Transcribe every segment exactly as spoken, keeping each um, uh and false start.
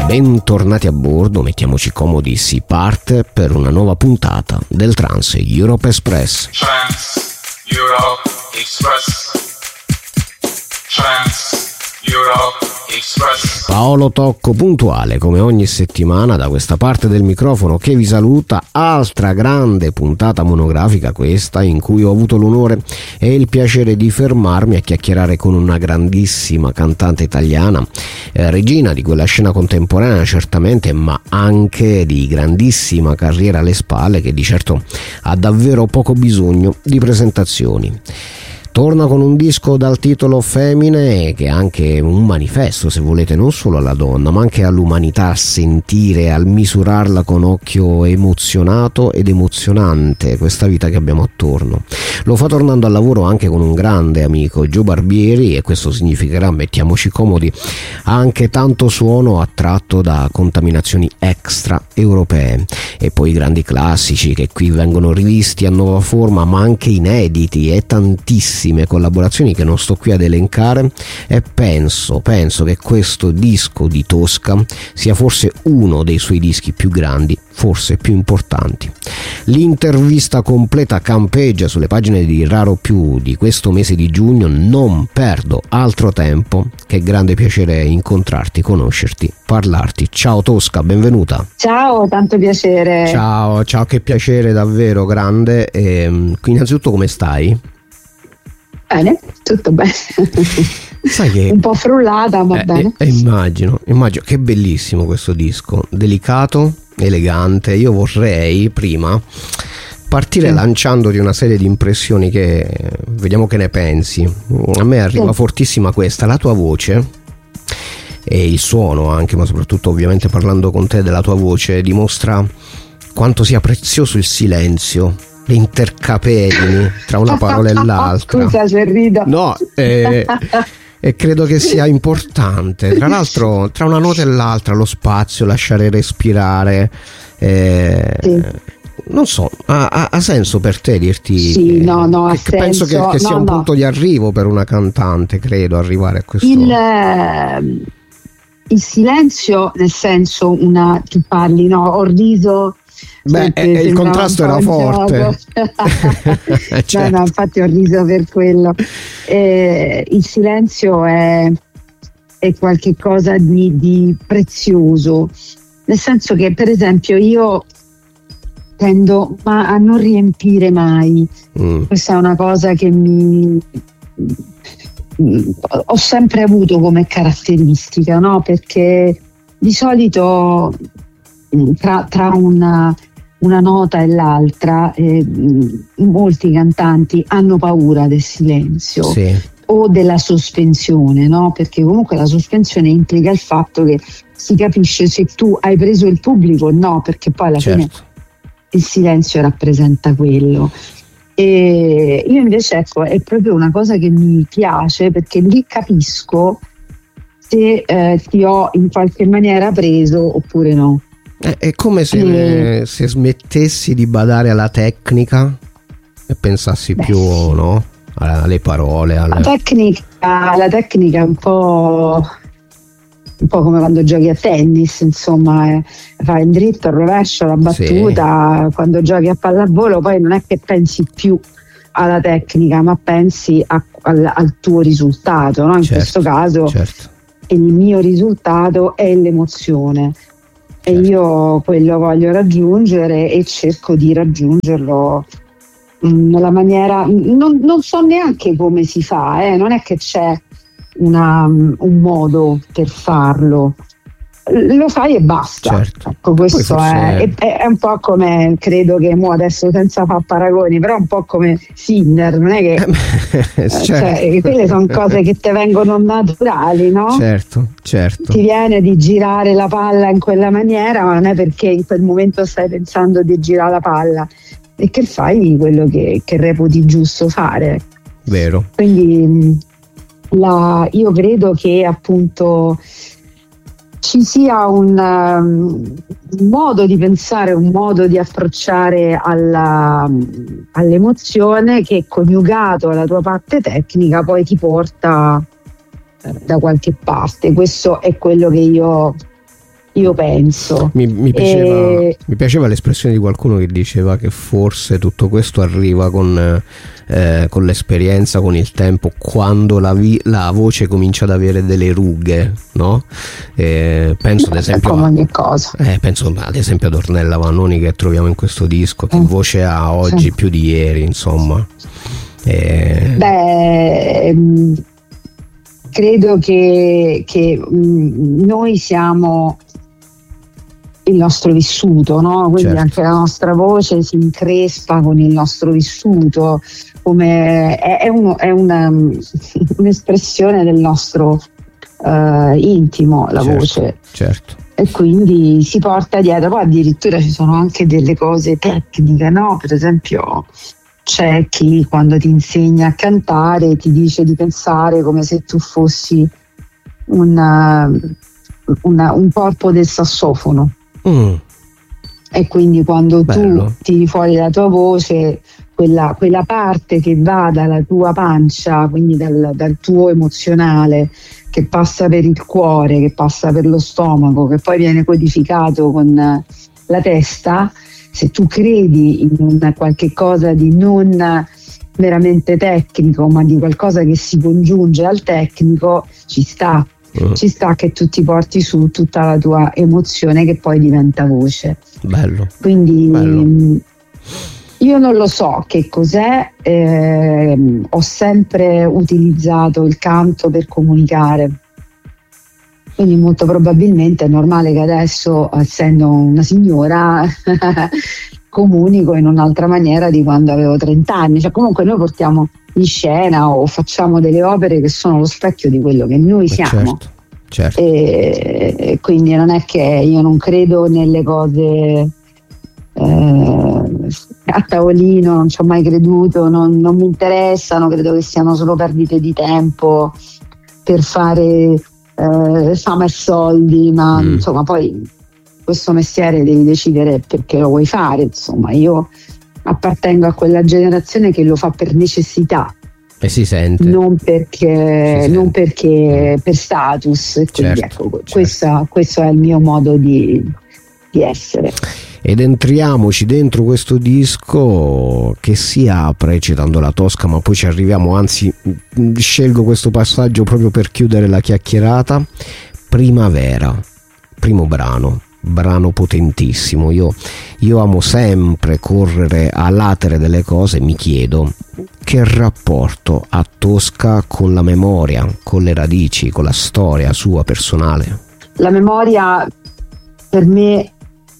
Bentornati a bordo, mettiamoci comodi, si parte per una nuova puntata del Trans Europe Express. Trans Europe Express. Trans Europe Express. Paolo Tocco puntuale come ogni settimana da questa parte del microfono che vi saluta. Altra grande puntata monografica questa, in cui ho avuto l'onore e il piacere di fermarmi a chiacchierare con una grandissima cantante italiana, eh, regina di quella scena contemporanea certamente, ma anche di grandissima carriera alle spalle, che di certo ha davvero poco bisogno di presentazioni. Torna con un disco dal titolo Femmine, che è anche un manifesto, se volete, non solo alla donna ma anche all'umanità, a sentire, al misurarla con occhio emozionato ed emozionante questa vita che abbiamo attorno. Lo fa tornando al lavoro anche con un grande amico, Gio Barbieri, e questo significherà, mettiamoci comodi, anche tanto suono attratto da contaminazioni extra europee. E poi i grandi classici che qui vengono rivisti a nuova forma, ma anche inediti, e tantissimi collaborazioni che non sto qui ad elencare, e penso, penso che questo disco di Tosca sia forse uno dei suoi dischi più grandi, forse più importanti. L'intervista completa campeggia sulle pagine di Raro Più di questo mese di giugno. Non perdo altro tempo, che grande piacere incontrarti, conoscerti, parlarti. Ciao Tosca, benvenuta. Ciao, tanto piacere. Ciao, ciao, che piacere davvero grande. E, innanzitutto, come stai? Bene, tutto bene. Sai che un po' frullata, ma eh, bene. Eh, immagino, immagino, che bellissimo questo disco, delicato, elegante. Io vorrei prima partire sì. lanciandoti una serie di impressioni che vediamo che ne pensi. A me arriva sì. fortissima questa, la tua voce e il suono anche, ma soprattutto ovviamente parlando con te della tua voce, dimostra quanto sia prezioso il silenzio, le intercapedini tra una parola e l'altra. Scusa se rido. No, eh, e credo che sia importante. Tra l'altro, tra una nota e l'altra, lo spazio, lasciare respirare. Eh, sì. Non so, ha, ha, ha senso per te dirti? Sì, no, no, che, che penso che, che sia no, un no. punto di arrivo per una cantante, credo, arrivare a questo. Il, eh, il silenzio, nel senso, una tu parli, no? Ho riso. Beh, eh, il contrasto era forte. certo. No, no, infatti ho riso per quello. Eh, il silenzio è, è qualche cosa di, di prezioso, nel senso che, per esempio, io tendo ma a non riempire mai. Mm. Questa è una cosa che mi ho sempre avuto come caratteristica, no? Perché di solito tra, tra una, una nota e l'altra eh, molti cantanti hanno paura del silenzio, sì. o della sospensione, no? Perché comunque la sospensione implica il fatto che si capisce se tu hai preso il pubblico o no, perché poi alla certo. fine il silenzio rappresenta quello. E io invece, ecco, è proprio una cosa che mi piace, perché lì capisco se eh, ti ho in qualche maniera preso oppure no. È come se, eh, se smettessi di badare alla tecnica e pensassi beh, più sì. no? alle parole. Alle... La tecnica, la tecnica è un po', un po' come quando giochi a tennis, insomma, eh, fai il dritto, il rovescio, la battuta. Sì. Quando giochi a pallavolo poi non è che pensi più alla tecnica, ma pensi a, al, al tuo risultato, no? In certo, questo caso certo. il mio risultato è l'emozione. E io quello voglio raggiungere e cerco di raggiungerlo nella maniera, non, non so neanche come si fa, eh? Non è che c'è una, un modo per farlo, lo fai e basta. Certo. Ecco, questo è, è, è un po' come, credo che mo adesso senza far paragoni, però un po' come Sinner, non è che eh, certo. cioè, quelle sono cose che ti vengono naturali, no? Certo, certo. Ti viene di girare la palla in quella maniera, ma non è perché in quel momento stai pensando di girare la palla, è che fai quello che, che reputi giusto fare. Vero. Quindi la, io credo che appunto ci sia un, um, un modo di pensare, un modo di approcciare alla, all'emozione che, coniugato alla tua parte tecnica, poi ti porta eh, da qualche parte. Questo è quello che io io penso. Mi, mi, piaceva, e... mi piaceva l'espressione di qualcuno che diceva che forse tutto questo arriva con, eh, con l'esperienza, con il tempo, quando la, vi, la voce comincia ad avere delle rughe, no? Eh, penso ad esempio come ogni cosa. Eh, penso ad esempio ad Ornella Vanoni che troviamo in questo disco, che eh. voce ha oggi sì. più di ieri, insomma. Eh... Beh, credo che, che mh, noi siamo il nostro vissuto, no? Quindi certo. anche la nostra voce si increspa con il nostro vissuto, come è, è, uno, è una, un'espressione del nostro uh, intimo, la certo, voce. Certo. E quindi si porta dietro, poi addirittura ci sono anche delle cose tecniche, no? Per esempio c'è chi quando ti insegna a cantare ti dice di pensare come se tu fossi una, una, un corpo del sassofono. Mm. E quindi quando Bello. tu tiri fuori la tua voce, quella, quella parte che va dalla tua pancia, quindi dal, dal tuo emozionale, che passa per il cuore, che passa per lo stomaco, che poi viene codificato con la testa, se tu credi in una qualche cosa di non veramente tecnico, ma di qualcosa che si congiunge al tecnico, ci sta. Uh. Ci sta che tu ti porti su tutta la tua emozione che poi diventa voce. Bello. Quindi Bello. Io non lo so che cos'è, eh, ho sempre utilizzato il canto per comunicare. Quindi molto probabilmente è normale che adesso, essendo una signora, comunico in un'altra maniera di quando avevo trenta anni. Cioè, comunque noi portiamo in scena o facciamo delle opere che sono lo specchio di quello che noi siamo. Certo, certo. E, e quindi non è che io non credo nelle cose eh, a tavolino, non ci ho mai creduto, non, non mi interessano, credo che siano solo perdite di tempo per fare eh, fama e soldi, ma mm. insomma poi questo mestiere devi decidere perché lo vuoi fare. Insomma, io appartengo a quella generazione che lo fa per necessità e si sente, non perché, si non perché per status. Quindi certo, ecco, certo. Questa, questo è il mio modo di, di essere. Ed entriamoci dentro questo disco che si apre citando la Tosca, ma poi ci arriviamo, anzi scelgo questo passaggio proprio per chiudere la chiacchierata. Primavera, primo brano. Brano potentissimo. Io, io amo sempre correre a latere delle cose. Mi chiedo che rapporto ha Tosca con la memoria, con le radici, con la storia sua personale. La memoria per me,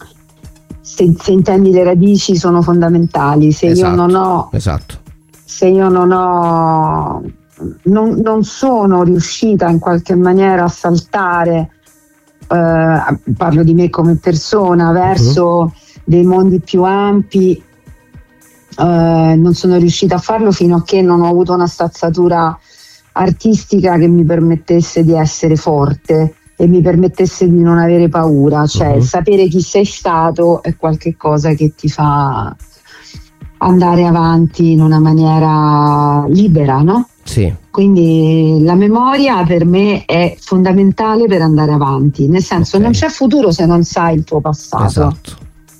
se, se intendi le radici, sono fondamentali. Se esatto, io non ho esatto. se io non ho non, non sono riuscita in qualche maniera a saltare, Uh, parlo di me come persona, verso uh-huh. dei mondi più ampi, uh, non sono riuscita a farlo fino a che non ho avuto una stazzatura artistica che mi permettesse di essere forte e mi permettesse di non avere paura. Cioè uh-huh. sapere chi sei stato è qualche cosa che ti fa andare avanti in una maniera libera, no? Sì. Quindi la memoria per me è fondamentale per andare avanti, nel senso okay. non c'è futuro se non sai il tuo passato. Esatto.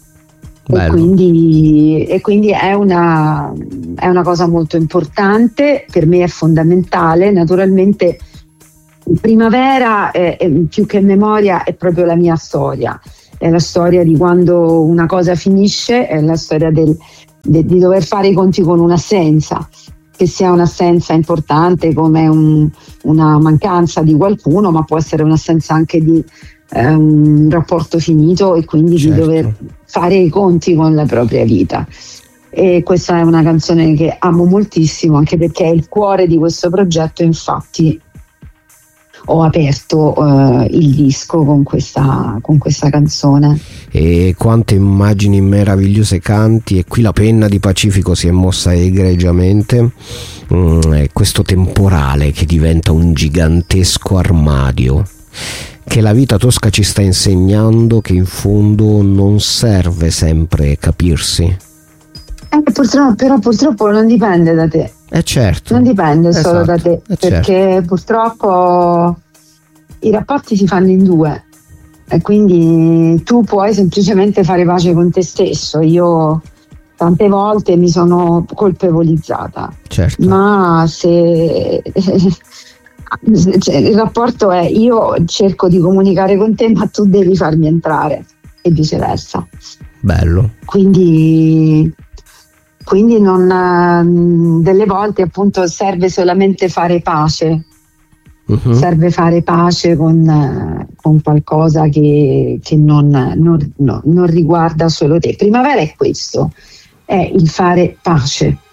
E quindi, e quindi è, una, è una cosa molto importante, per me è fondamentale. Naturalmente Primavera è, è, più che memoria è proprio la mia storia, è la storia di quando una cosa finisce, è la storia del, de, di dover fare i conti con un'assenza, che sia un'assenza importante come un, una mancanza di qualcuno, ma può essere un'assenza anche di eh, un rapporto finito e quindi certo. di dover fare i conti con la propria vita. E questa è una canzone che amo moltissimo, anche perché è il cuore di questo progetto. Infatti ho aperto uh, il disco con questa, con questa canzone. E quante immagini meravigliose canti, e qui la penna di Pacifico si è mossa egregiamente. Mm, questo temporale che diventa un gigantesco armadio, che la vita tosca ci sta insegnando che in fondo non serve sempre capirsi. Eh, purtroppo, però purtroppo non dipende da te. Eh certo. Non dipende esatto. solo da te, eh perché certo. purtroppo i rapporti si fanno in due. E quindi tu puoi semplicemente fare pace con te stesso. Io tante volte mi sono colpevolizzata, certo. ma se il rapporto è io cerco di comunicare con te, ma tu devi farmi entrare e viceversa. Bello. Quindi, quindi non, delle volte appunto serve solamente fare pace. Uh-huh. Serve fare pace con, con qualcosa che, che non, non, no, non riguarda solo te. Primavera è questo, è il fare pace.